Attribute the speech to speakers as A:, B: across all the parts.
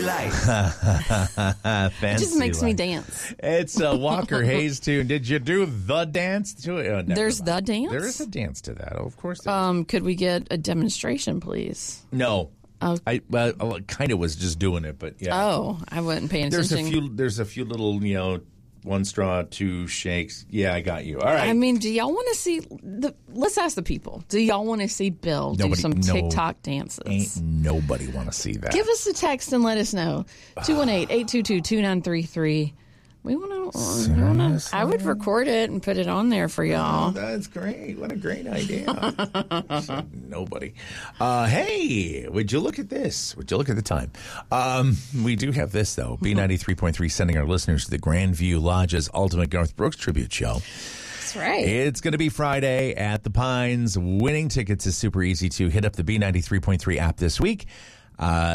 A: Fancy Life.
B: It just makes me dance.
C: It's a Walker Hayes tune. Did you do the dance to it? Oh,
B: There's the dance?
C: There is a dance to that. Oh, of course there is.
B: Could we get a demonstration, please?
C: No.
B: Oh.
C: I kind of was just doing it, but yeah.
B: Oh, I wasn't paying attention.
C: There's a few little, one straw, two shakes. Yeah, I got you. All right.
B: I mean, do y'all want to see let's ask the people. Do y'all want to see Bill do some TikTok dances?
C: Ain't nobody want to see that.
B: Give us a text and let us know. 218-822-2933. We want to. I would record it and put it on there for y'all.
C: Oh, that's great. What a great idea. Nobody. Hey, would you look at this? Would you look at the time? We do have this, though. B93.3 sending our listeners to the Grandview Lodge's Ultimate Garth Brooks Tribute Show.
B: That's right.
C: It's going to be Friday at the Pines. Winning tickets is super easy to hit up the B93.3 app this week. Well,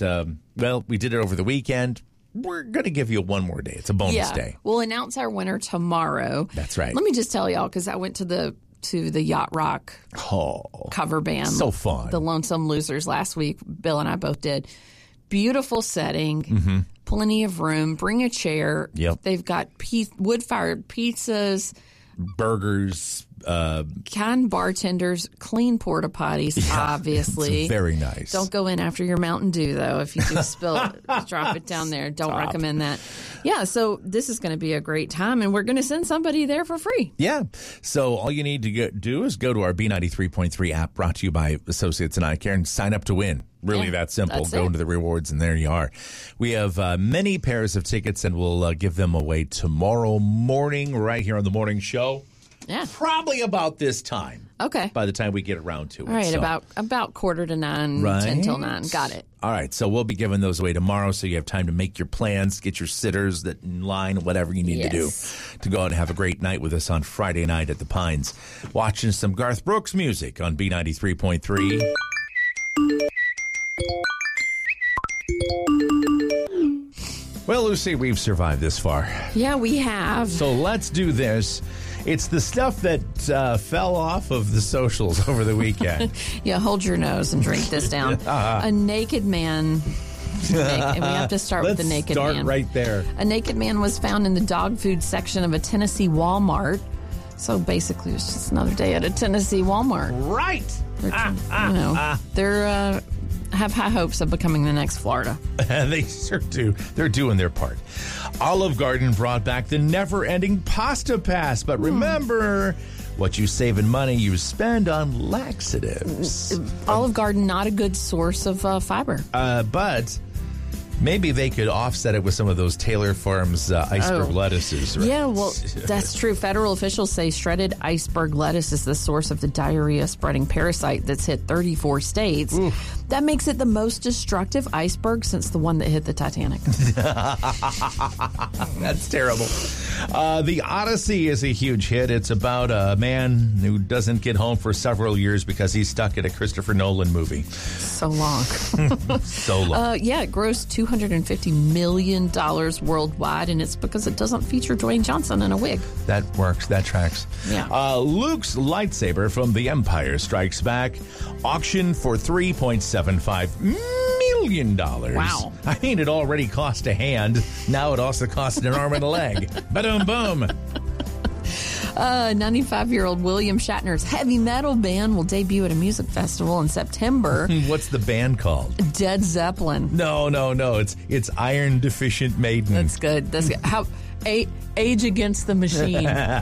C: we did it over the weekend. We're going to give you one more day. It's a bonus day.
B: We'll announce our winner tomorrow.
C: That's right.
B: Let me just tell y'all, because I went to the Yacht Rock cover band.
C: So fun.
B: The Lonesome Losers last week. Bill and I both did. Beautiful setting. Plenty of room. Bring a chair.
C: Yep.
B: They've got wood-fired pizzas.
C: Burgers.
B: Kind bartenders, clean porta potties, obviously.
C: It's very nice.
B: Don't go in after your Mountain Dew, though. If you do spill it, drop it down there. Don't recommend that. Yeah, so this is going to be a great time, and we're going to send somebody there for free.
C: Yeah. So all you need to do is go to our B93.3 app, brought to you by Associates and Eye Care, and sign up to win. Really that simple. Go into the rewards, and there you are. We have many pairs of tickets, and we'll give them away tomorrow morning right here on the morning show.
B: Yeah.
C: Probably about this time.
B: Okay.
C: By the time we get around to it.
B: All right,
C: so.
B: about 8:45,
C: right?
B: 10 till 9. Got it.
C: All right, so we'll be giving those away tomorrow, so you have time to make your plans, get your sitters that in line, whatever you need to do to go out and have a great night with us on Friday night at the Pines. Watching some Garth Brooks music on B93.3. Well, Lucy, we've survived this far.
B: Yeah, we have.
C: So let's do this. It's the stuff that fell off of the socials over the weekend.
B: Yeah, hold your nose and drink this down. A naked man. And we have to start with the naked man.
C: Let's start right there.
B: A naked man was found in the dog food section of a Tennessee Walmart. So basically, it's just another day at a Tennessee Walmart.
C: Right.
B: They're have high hopes of becoming the next Florida.
C: They sure do. They're doing their part. Olive Garden brought back the never-ending pasta pass. But remember, what you save in money, you spend on laxatives.
B: Olive Garden, not a good source of fiber.
C: But maybe they could offset it with some of those Taylor Farms iceberg lettuces. Right?
B: Yeah, well, that's true. Federal officials say shredded iceberg lettuce is the source of the diarrhea-spreading parasite that's hit 34 states. Oof. That makes it the most destructive iceberg since the one that hit the Titanic.
C: That's terrible. The Odyssey is a huge hit. It's about a man who doesn't get home for several years because he's stuck at a Christopher Nolan movie.
B: So long.
C: So long.
B: Yeah, it grossed $250 million worldwide, and it's because it doesn't feature Dwayne Johnson in a wig.
C: That works. That tracks.
B: Yeah.
C: Luke's lightsaber from The Empire Strikes Back, auctioned for $3.75 million.
B: Wow.
C: I mean, it already cost a hand. Now it also costs an arm and a leg. Ba-dum boom.
B: 95-year-old William Shatner's heavy metal band will debut at a music festival in September.
C: What's the band called?
B: Dead Zeppelin.
C: No. It's Iron Deficient Maiden.
B: That's good. How Age Against the Machine.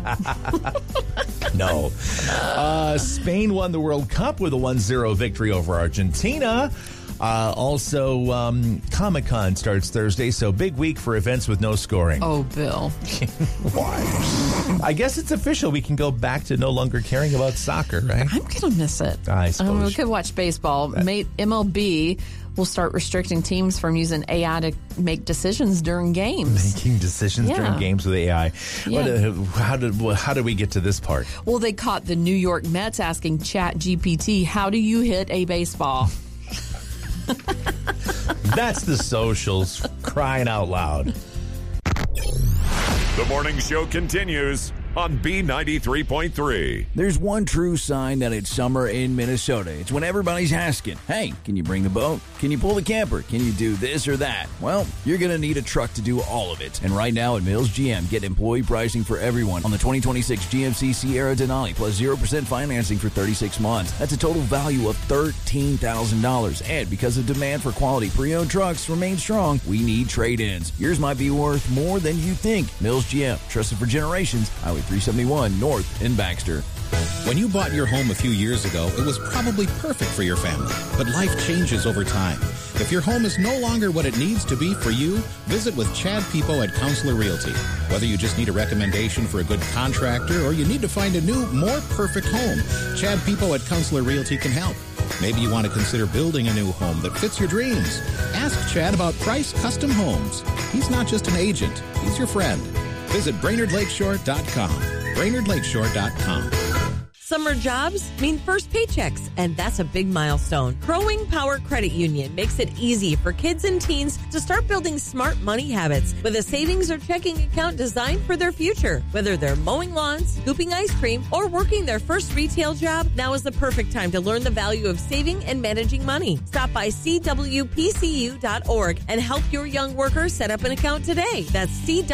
C: No. Spain won the World Cup with a 1-0 victory over Argentina. Also, Comic-Con starts Thursday, so big week for events with no scoring.
B: Oh, Bill.
C: Why? I guess it's official. We can go back to no longer caring about soccer, right?
B: I'm going to miss it.
C: I suppose.
B: We could watch baseball. MLB will start restricting teams from using AI to make decisions during games.
C: Making decisions during games with AI.
B: Yeah.
C: How did we get to this part?
B: Well, they caught the New York Mets asking ChatGPT, how do you hit a baseball?
C: That's the socials crying out loud.
D: The morning show continues
A: on B93.3.
D: There's one true sign that it's summer in Minnesota. It's when everybody's asking, hey, can you bring the boat? Can you pull the camper? Can you do this or that? Well, you're going to need a truck to do all of it. And right now at Mills GM, get employee pricing for everyone on the 2026 GMC Sierra Denali plus 0% financing for 36 months. That's a total value of $13,000. And because the demand for quality pre-owned trucks remains strong, we need trade-ins. Yours might be worth more than you think. Mills GM, trusted for generations, Highway 371 North in Baxter.
E: When you bought your home a few years ago, it was probably perfect for your family. But life changes over time. If your home is no longer what it needs to be for you, visit with Chad Pipo at Counselor Realty. Whether you just need a recommendation for a good contractor or you need to find a new, more perfect home, Chad Pipo at Counselor Realty can help. Maybe you want to consider building a new home that fits your dreams. Ask Chad about Price Custom Homes. He's not just an agent, he's your friend. Visit BrainerdLakeshore.com. BrainerdLakeshore.com.
F: Summer jobs mean first paychecks, and that's a big milestone. Growing Power Credit Union makes it easy for kids and teens to start building smart money habits with a savings or checking account designed for their future. Whether they're mowing lawns, scooping ice cream, or working their first retail job, now is the perfect time to learn the value of saving and managing money. Stop by CWPCU.org and help your young workers set up an account today. That's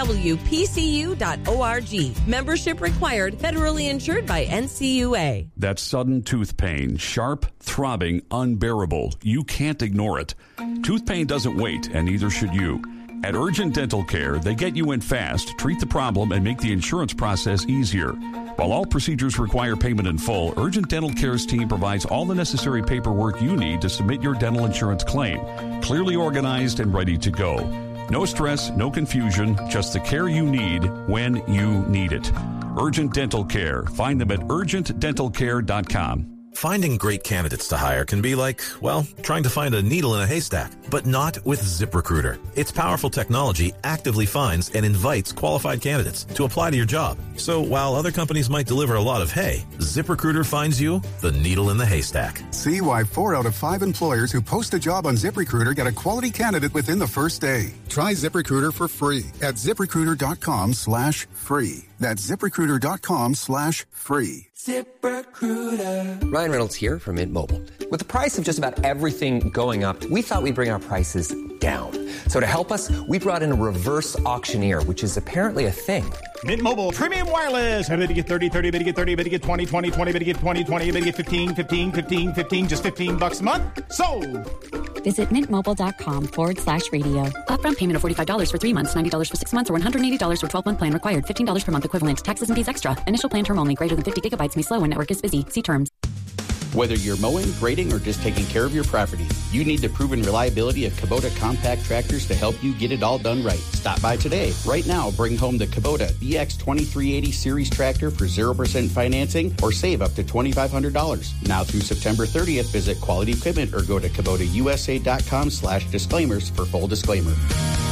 F: CWPCU.org. Membership required, federally insured by NCUA.
G: That's sudden tooth pain, sharp, throbbing, unbearable. You can't ignore it. Tooth pain doesn't wait, and neither should you. At Urgent Dental Care, they get you in fast, treat the problem, and make the insurance process easier. While all procedures require payment in full, Urgent Dental Care's team provides all the necessary paperwork you need to submit your dental insurance claim. Clearly organized and ready to go. No stress, no confusion, just the care you need when you need it. Urgent Dental Care. Find them at urgentdentalcare.com.
H: Finding great candidates to hire can be like, well, trying to find a needle in a haystack, but not with ZipRecruiter. Its powerful technology actively finds and invites qualified candidates to apply to your job. So while other companies might deliver a lot of hay, ZipRecruiter finds you the needle in the haystack.
I: See why 4 out of 5 employers who post a job on ZipRecruiter get a quality candidate within the first day. Try ZipRecruiter for free at ZipRecruiter.com/free. That's ZipRecruiter.com/free.
J: ZipRecruiter. Ryan Reynolds here from Mint Mobile. With the price of just about everything going up, we thought we'd bring our prices down. So to help us, we brought in a reverse auctioneer, which is apparently a thing.
K: Mint Mobile Premium Wireless. How did you get 30, 30, bit to get 30, bit to get 20, 20, 20, bit to get 20, 20, bit to get 15, 15, 15, 15, just $15 a month? Sold!
L: Visit mintmobile.com/radio. Upfront payment of $45 for 3 months, $90 for 6 months, or $180 for 12-month plan required. $15 per month equivalent. Taxes and fees extra. Initial plan term only. Greater than 50 gigabytes may slow when network is busy. See terms.
M: Whether you're mowing, grading, or just taking care of your property, you need the proven reliability of Kubota compact tractors to help you get it all done right. Stop by today. Right now, bring home the Kubota BX2380 Series tractor for 0% financing or save up to $2,500. Now through September 30th, visit Quality Equipment or go to KubotaUSA.com/disclaimers for full disclaimer.